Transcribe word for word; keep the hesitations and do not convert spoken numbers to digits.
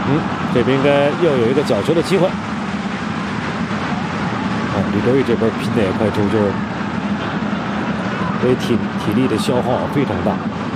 嗯，这边应该又有一个角球的机会。啊，李德煜这边拼的也快，终究所以体体力的消耗非常大。